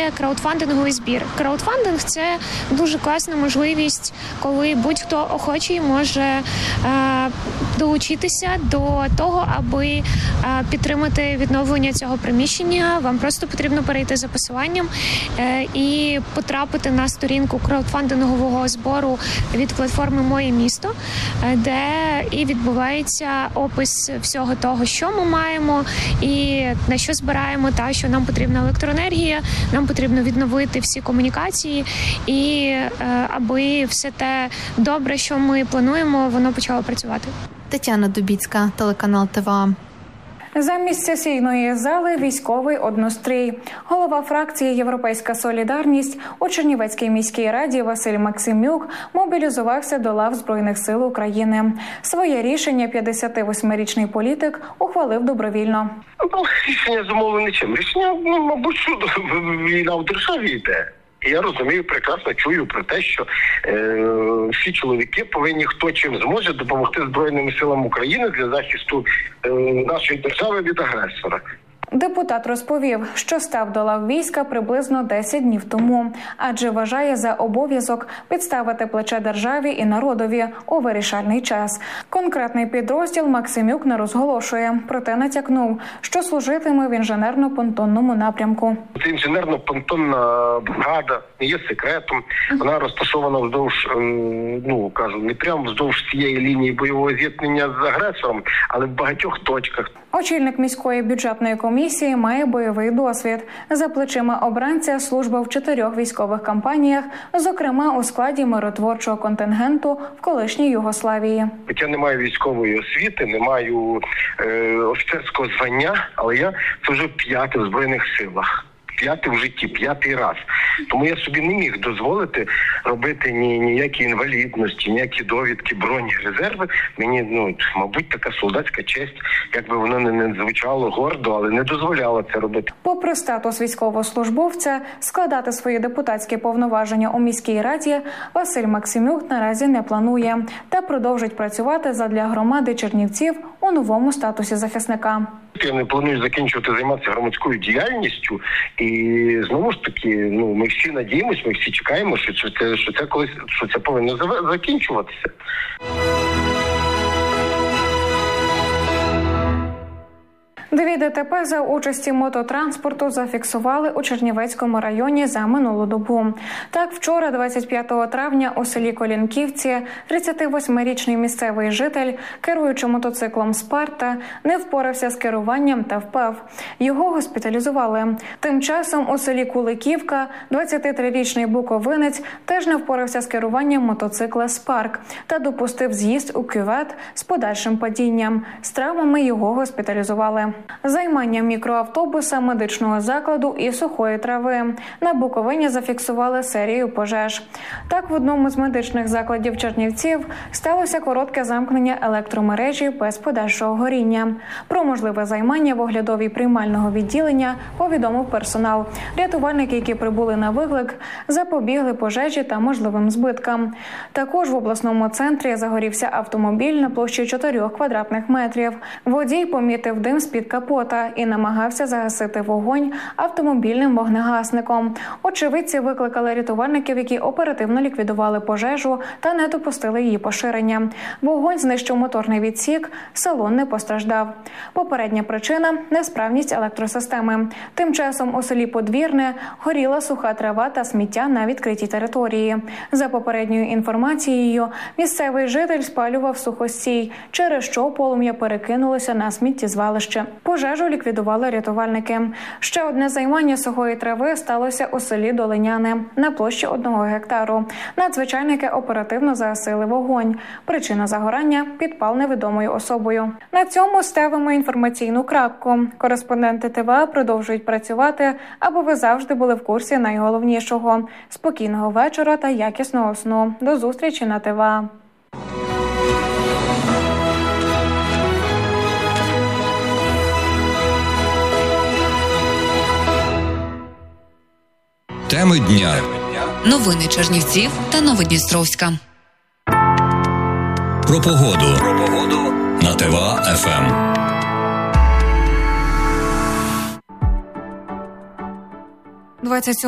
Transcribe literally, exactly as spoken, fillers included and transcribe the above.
краудфандинговий збір. Краудфандинг – це дуже класна можливість, коли будь-хто охочий може е, долучитися до того, аби е, підтримати відновлення цього приміщення. Вам просто потрібно перейти за посиланням е, і потрапити на сторінку краудфандингового збору від платформи «Моє місто», е, де і відбувається опис всього того, що ми маємо і на що збираємо, та що нам потрібна електроенергія, нам потрібно відновити всі комунікації і е, аби все те добре, що ми плануємо, воно почало працювати. Тетяна Дубіцька, телеканал ТВА. Замість сесійної зали – військовий однострій. Голова фракції «Європейська солідарність» у Чернівецькій міській раді Василь Максимюк мобілізувався до лав Збройних сил України. Своє рішення п'ятдесятивосьмирічний політик ухвалив добровільно. Ну, рішення зумовлене чим? Рішення, ну, мабуть, що війна в державі йде. І я розумію, прекрасно чую про те, що е, всі чоловіки повинні хто чим зможе допомогти Збройним силам України для захисту е, нашої держави від агресора. Депутат розповів, що став до лав війська приблизно десять днів тому, адже вважає за обов'язок підставити плече державі і народові у вирішальний час. Конкретний підрозділ Максимюк не розголошує, проте натякнув, що служитиме в інженерно-понтонному напрямку. Це інженерно-понтонна бригада не є секретом. Вона розташована вздовж, ну кажу, не прямо вздовж цієї лінії бойового зіткнення з агресором, але в багатьох точках. Очільник міської бюджетної комісії має бойовий досвід. За плечима обранця служба в чотирьох військових кампаніях, зокрема у складі миротворчого контингенту в колишній Югославії. Я не маю військової освіти, не маю е, офіцерського звання, але я це вже п'ятий в Збройних силах. П'ятий в житті, п'ятий раз. Тому я собі не міг дозволити робити ні ніякі інвалідності, ніякі довідки, броні, резерви. Мені, ну, мабуть, така солдатська честь, як би воно не, не звучало гордо, але не дозволяло це робити. Попри статус військовослужбовця, складати свої депутатські повноваження у міській раді Василь Максимюк наразі не планує та продовжить працювати задля громади Чернівців у новому статусі захисника. Я не планую закінчувати займатися громадською діяльністю, і знову ж таки, ну ми всі надіємось, ми всі чекаємо, що це що це колись що це повинно закінчуватися. Дві ДТП за участі мототранспорту зафіксували у Чернівецькому районі за минулу добу. Так, вчора, двадцять п'ятого травня, у селі Колінківці тридцятивосьмирічний місцевий житель, керуючи мотоциклом «Спарта», не впорався з керуванням та впав. Його госпіталізували. Тим часом у селі Куликівка двадцятитрирічний буковинець теж не впорався з керуванням мотоцикла «Спарк» та допустив з'їзд у кювет з подальшим падінням. З травмами його госпіталізували. Займання мікроавтобуса, медичного закладу і сухої трави. На Буковині зафіксували серію пожеж. Так, в одному з медичних закладів Чернівців сталося коротке замкнення електромережі без подальшого горіння. Про можливе займання в оглядовій приймального відділення повідомив персонал. Рятувальники, які прибули на виклик, запобігли пожежі та можливим збиткам. Також в обласному центрі загорівся автомобіль на площі чотирьох квадратних метрів. Водій помітив дим з-під капота і намагався загасити вогонь автомобільним вогнегасником. Очевидці викликали рятувальників, які оперативно ліквідували пожежу та не допустили її поширення. Вогонь знищив моторний відсік, салон не постраждав. Попередня причина – несправність електросистеми. Тим часом у селі Подвірне горіла суха трава та сміття на відкритій території. За попередньою інформацією, місцевий житель спалював сухостій, через що полум'я перекинулося на сміттєзвалище. Пожежу ліквідували рятувальники. Ще одне займання сухої трави сталося у селі Долиняне на площі одного гектару. Надзвичайники оперативно загасили вогонь. Причина загорання – підпал невідомою особою. На цьому ставимо інформаційну крапку. Кореспонденти ТВА продовжують працювати, аби ви завжди були в курсі найголовнішого. Спокійного вечора та якісного сну. До зустрічі на ТВА. Теми дня. Новини Чернівців та Новодністровська. Про погоду. Про погоду на ТВА-ФМ. двадцять